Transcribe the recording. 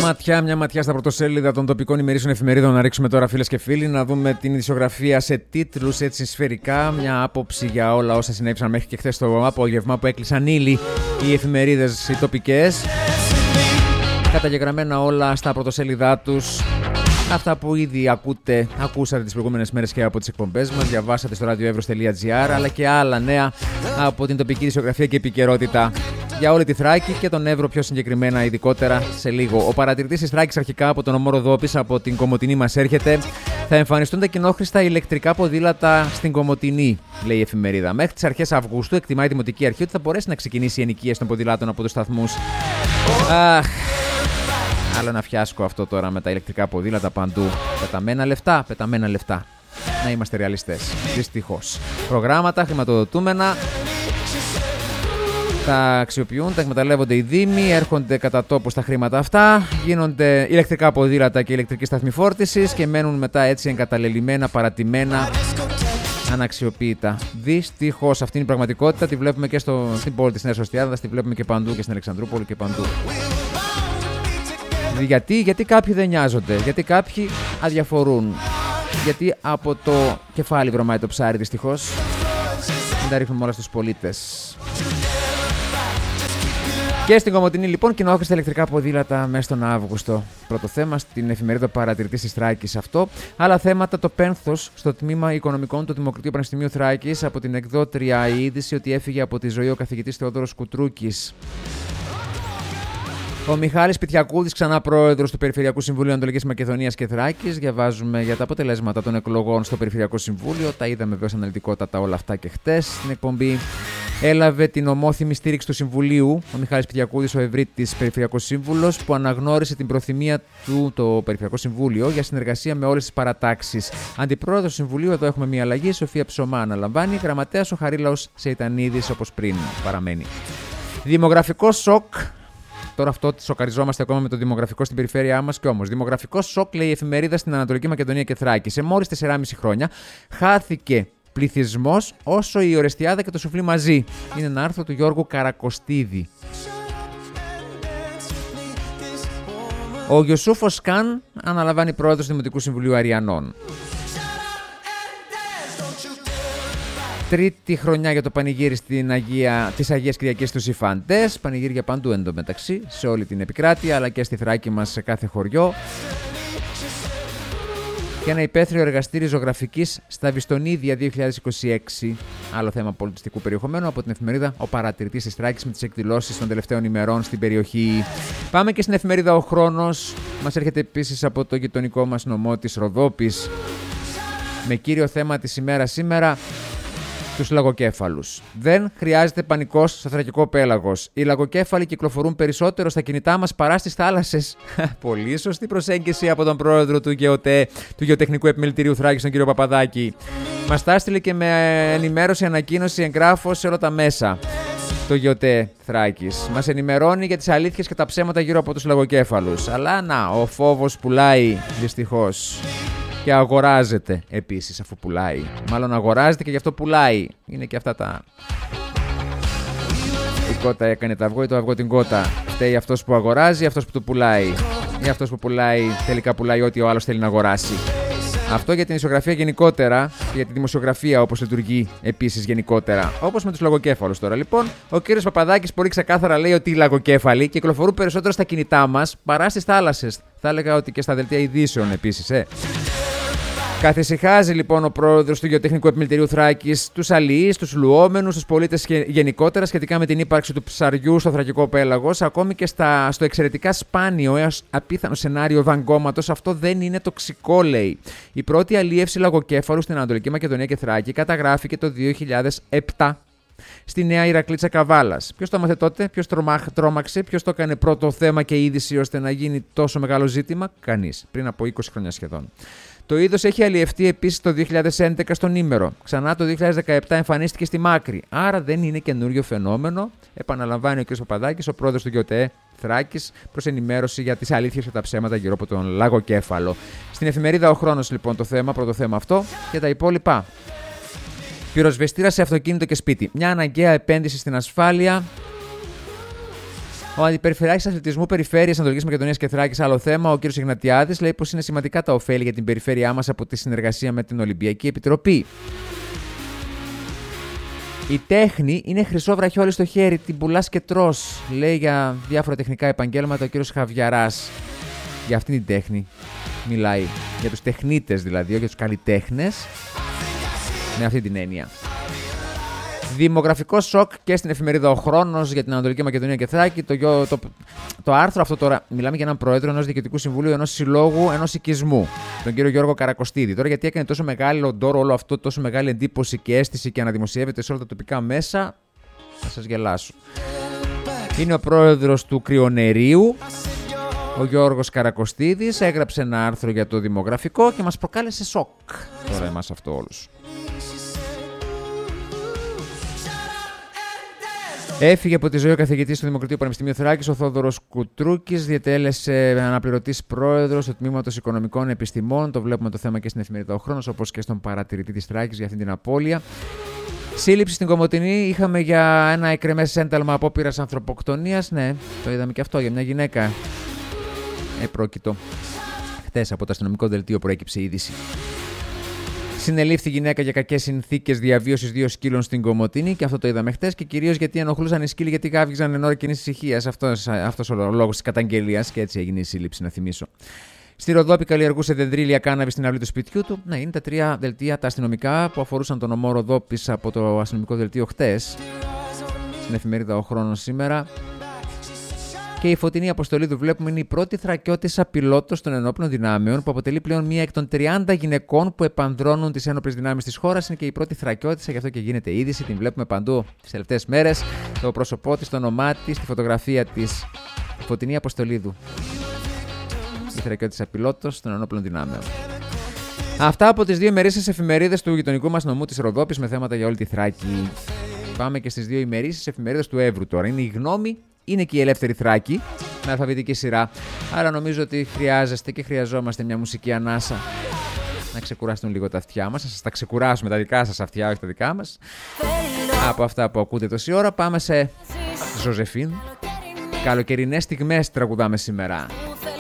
Μια ματιά στα πρωτοσέλιδα των τοπικών ημερήσεων εφημερίδων. Να ρίξουμε τώρα, φίλες και φίλοι, να δούμε την ειδησιογραφία σε τίτλους έτσι σφαιρικά. Μια άποψη για όλα όσα συνέβησαν μέχρι και χθες το απόγευμα που έκλεισαν ύλη οι εφημερίδες οι τοπικές. Καταγεγραμμένα όλα στα πρωτοσέλιδά τους. Αυτά που ήδη ακούσατε τις προηγούμενες μέρες και από τις εκπομπές μας, διαβάσατε στο radioevros.gr, αλλά και άλλα νέα από την τοπική ειδησιογραφία και επικαιρότητα για όλη τη Θράκη και τον Εύρο πιο συγκεκριμένα, ειδικότερα σε λίγο. Ο παρατηρητής της Θράκης αρχικά από τον Ομόρο Δόπης, από την Κομοτηνή μας έρχεται. Θα εμφανιστούν τα κοινόχρηστα ηλεκτρικά ποδήλατα στην Κομοτηνή, λέει η εφημερίδα. Μέχρι τις αρχές Αυγούστου εκτιμάει η Δημοτική Αρχή ότι θα μπορέσει να ξεκινήσει η ενοικίαση των ποδηλάτων από τους σταθμούς. Άλλο ένα φιάσκο αυτό τώρα με τα ηλεκτρικά ποδήλατα παντού. Πεταμένα λεφτά. Να είμαστε ρεαλιστές. Δυστυχώς. Προγράμματα χρηματοδοτούμενα τα αξιοποιούν, τα εκμεταλλεύονται οι δήμοι, έρχονται κατά τόπο στα χρήματα αυτά, γίνονται ηλεκτρικά ποδήλατα και ηλεκτρική σταθμή φόρτισης και μένουν μετά έτσι εγκαταλελειμμένα, παρατημένα, αναξιοποίητα. Δυστυχώς αυτή είναι η πραγματικότητα. Τη βλέπουμε και στην πόλη της Νέας Οστιάδας, τη βλέπουμε και παντού και στην Αλεξανδρούπολη και παντού. Γιατί κάποιοι δεν νοιάζονται, γιατί κάποιοι αδιαφορούν, γιατί από το κεφάλι βρωμάει το ψάρι δυστυχώς. Δεν τα ρίχνουμε όλα στους πολίτες. Και στην Κομοτηνή λοιπόν κοινόχρηστα ηλεκτρικά ποδήλατα μέσα στον Αύγουστο. Πρώτο θέμα στην εφημερίδα Παρατηρητής της Θράκης αυτό. Άλλα θέματα, το πένθος στο τμήμα Οικονομικών του Δημοκρατίου Πανεπιστημίου Θράκης. Από την εκδότρια η είδηση ότι έφυγε από τη ζωή ο καθηγητής Θεόδωρος Κουτρούκης. Ο Μιχάλης Πιτιακούδης, ξανά πρόεδρος του Περιφερειακού Συμβουλίου Ανατολικής Μακεδονίας και Θράκης. Διαβάζουμε για τα αποτελέσματα των εκλογών στο Περιφερειακό Συμβούλιο. Τα είδαμε βέβαια αναλυτικότατα όλα αυτά και χτες στην εκπομπή. Έλαβε την ομόθυμη στήριξη του Συμβουλίου ο Μιχάλης Πιτιακούδης, ο ευρύτης Περιφερειακός Σύμβουλος, που αναγνώρισε την προθυμία του το Περιφερειακό Συμβούλιο για συνεργασία με όλες τις παρατάξεις. Αντιπρόεδρος του Συμβουλίου, εδώ έχουμε μια αλλαγή. Σοφία Ψωμά αναλαμβάνει. Γραμματέας ο Χαρίλαος Σεϊτανίδης, όπως πριν παραμένει. Δημογραφικό σοκ. Τώρα αυτό σοκαριζόμαστε ακόμα με το δημογραφικό στην περιφέρειά μας και όμως. Δημογραφικό σοκ, λέει η εφημερίδα, στην Ανατολική Μακεδονία και Θράκη. Σε μόλις 4,5 χρόνια χάθηκε πληθυσμός όσο η Ορεστιάδα και το Σουφλί μαζί. Είναι ένα άρθρο του Γιώργου Καρακοστίδη. Ο Γιουσούφος Καν αναλαμβάνει πρόεδρος του Δημοτικού Συμβουλίου Αριανών. Τρίτη χρονιά για το πανηγύρι της Αγίας Κυριακής στους Ιφαντές. Πανηγύρια παντού εντωμεταξύ, σε όλη την επικράτεια, αλλά και στη Θράκη μας, σε κάθε χωριό. Και ένα υπαίθριο εργαστήρι ζωγραφικής στα Βιστονίδια 2026. Άλλο θέμα πολιτιστικού περιεχομένου από την εφημερίδα Ο Παρατηρητής της Θράκης με τις εκδηλώσεις των τελευταίων ημερών στην περιοχή. Πάμε και στην εφημερίδα Ο Χρόνος. Μας έρχεται επίσης από το γειτονικό μας νομό της Ροδόπης. Με κύριο θέμα της ημέρας σήμερα τους λαγοκέφαλους. Δεν χρειάζεται πανικός στο θρακικό πέλαγος. Οι λαγοκέφαλοι κυκλοφορούν περισσότερο στα κινητά μας παρά στις θάλασσες. Πολύ σωστή προσέγγιση από τον πρόεδρο του ΓΕΟΤΕ, του Γεωτεχνικού Επιμελητηρίου Θράκης, τον κύριο Παπαδάκη. Μας τα έστειλε και με ενημέρωση, ανακοίνωση, εγγράφος σε όλα τα μέσα. Το ΓΕΟΤΕ Θράκης μας ενημερώνει για τις αλήθειες και τα ψέματα γύρω από τους λαγοκέφαλους. Αλλά να, ο φόβος πουλάει δυστυχώς. Και αγοράζεται επίσης αφού πουλάει. Μάλλον αγοράζεται και γι' αυτό πουλάει. Είναι και αυτά τα... Η κότα έκανε το αυγό ή το αυγό την κότα. Φταίει αυτός που αγοράζει ή αυτός που το πουλάει. Ή αυτός που πουλάει τελικά πουλάει ό,τι ο άλλος θέλει να αγοράσει. Αυτό για την ισογραφία γενικότερα και για τη δημοσιογραφία όπως λειτουργεί επίσης γενικότερα. Όπως με τους λαγοκέφαλους τώρα. Λοιπόν, ο κύριος Παπαδάκης πολύ ξεκάθαρα λέει ότι οι λαγοκέφαλοι κυκλοφορούν περισσότερο στα κινητά μας παρά στις θάλασσες. Θα έλεγα ότι και στα δελτία ειδήσεων επίσης, Καθησυχάζει λοιπόν ο πρόεδρος του Γεωτεχνικού Επιμελητηρίου Θράκης τους αλληλείς, τους λουόμενους, τους πολίτες γενικότερα σχετικά με την ύπαρξη του ψαριού στο θρακικό πέλαγος, ακόμη και στο εξαιρετικά σπάνιο έως απίθανο σενάριο δαγκώματος. Αυτό δεν είναι τοξικό, λέει. Η πρώτη αλίευση λαγοκέφαλου στην Ανατολική Μακεδονία και Θράκη καταγράφηκε το 2007. Στη Νέα Ηρακλήτσα Καβάλας. Ποιος το έμαθε τότε, ποιος τρόμαξε, ποιος το έκανε πρώτο θέμα και είδηση ώστε να γίνει τόσο μεγάλο ζήτημα? Κανείς. Πριν από 20 χρόνια σχεδόν. Το είδος έχει αλλιευτεί επίσης το 2011 στον Ήμερο. Ξανά το 2017 εμφανίστηκε στη Μάκρη. Άρα δεν είναι καινούριο φαινόμενο. Επαναλαμβάνει ο κ. Παπαδάκης, ο πρόεδρος του ΓΕΟΤΕ Θράκης, προς ενημέρωση για τις αλήθειες και τα ψέματα γύρω από τον λαγοκέφαλο. Στην εφημερίδα Ο Χρόνος λοιπόν το θέμα, πρώτο θέμα αυτό, και τα υπόλοιπα. Πυροσβεστήρα σε αυτοκίνητο και σπίτι. Μια αναγκαία επένδυση στην ασφάλεια. Ο Αντιπεριφερειάρχης Αθλητισμού Περιφέρειας Ανατολικής Μακεδονίας και Θράκης, άλλο θέμα, ο κ. Ιγνατιάδης, λέει πως είναι σημαντικά τα ωφέλη για την περιφέρειά μας από τη συνεργασία με την Ολυμπιακή Επιτροπή. Η τέχνη είναι χρυσό βραχιόλι στο χέρι, την πουλάς και τρως, λέει για διάφορα τεχνικά επαγγέλματα ο κ. Χαβιαράς. Για αυτήν την τέχνη μιλάει. Για τους τεχνίτες δηλαδή, όχι για τους καλλιτέχνες. Με αυτή την έννοια. Δημογραφικό σοκ και στην εφημερίδα Ο Χρόνος για την Ανατολική Μακεδονία και Θράκη. Το άρθρο αυτό τώρα, μιλάμε για έναν πρόεδρο ενός διοικητικού συμβουλίου, ενός συλλόγου, ενός οικισμού, τον κύριο Γιώργο Καρακοστίδη. Τώρα, γιατί έκανε τόσο μεγάλο ντόρο όλο αυτό, τόσο μεγάλη εντύπωση και αίσθηση και αναδημοσιεύεται σε όλα τα τοπικά μέσα, θα σας γελάσω. Είναι ο πρόεδρος του Κρυονερίου, ο Γιώργος Καρακοστίδης, έγραψε ένα άρθρο για το δημογραφικό και μας προκάλεσε σοκ. Τώρα εμάς αυτό όλους. Έφυγε από τη ζωή ο καθηγητής του Δημοκρατίου Πανεπιστημίου Θράκης, ο Θόδωρος Κουτρούκης, διετέλεσε αναπληρωτής πρόεδρος του Τμήματος Οικονομικών Επιστημών. Το βλέπουμε το θέμα και στην εφημερίδα Ο Χρόνος, όπως και στον παρατηρητή της Θράκης για αυτή την απώλεια. Σύλληψη στην Κομοτηνή είχαμε για ένα εκκρεμές ένταλμα απόπειρας ανθρωποκτονίας. Ναι, το είδαμε και αυτό για μια γυναίκα. Επρόκειτο. Χτες από το αστυνομικό δελτίο προέκυψε η είδηση. Συνελήφθη γυναίκα για κακές συνθήκες διαβίωσης 2 σκύλων στην Κομοτηνή, και αυτό το είδαμε χτες, και κυρίως γιατί ενοχλούσαν οι σκύλοι, γιατί γάβγιζαν εν ώρα κοινής ησυχίας. Αυτός ο λόγος της καταγγελίας, και έτσι έγινε η σύλληψη, να θυμίσω. Στη Ροδόπη καλλιεργούσε δεντρίλια κάναβη στην αυλή του σπιτιού του. Ναι, είναι τα 3 δελτία τα αστυνομικά που αφορούσαν τον ομό Ροδόπης από το αστυνομικό δελτίο χτες. Στην εφημερίδα Ο Χρόνος σήμερα. Και η Φωτεινή Αποστολίδου, βλέπουμε, είναι η πρώτη θρακιώτισσα πιλότος των ενόπλων δυνάμεων, που αποτελεί πλέον μία εκ των 30 γυναικών που επανδρώνουν τις ένοπλες δυνάμεις της χώρας. Είναι και η πρώτη θρακιώτισσα, γι' αυτό και γίνεται είδηση. Την βλέπουμε παντού τις τελευταίες μέρες. Το πρόσωπό της, το όνομά της, τη φωτογραφία της. Η Φωτεινή Αποστολίδου. Η θρακιώτισσα πιλότος των ενόπλων δυνάμεων. Αυτά από τις 2 ημερήσιες εφημερίδες του γειτονικού μας νομού της Ροδόπης, με θέματα για όλη τη Θράκη. Πάμε και στις 2 ημερήσιες εφημερίδες του Εύρου τώρα. Είναι η Γνώμη. Είναι και η Ελεύθερη Θράκη, με αλφαβητική σειρά. Άρα νομίζω ότι χρειάζεστε και χρειαζόμαστε μια μουσική ανάσα. Να ξεκουράσουν λίγο τα αυτιά μας, να σας τα ξεκουράσουμε, τα δικά σας αυτιά, όχι τα δικά μας. Από αυτά που ακούτε τόση ώρα, πάμε σε Ζωζεφίν. Καλοκαιρινές στιγμές τραγουδάμε σήμερα.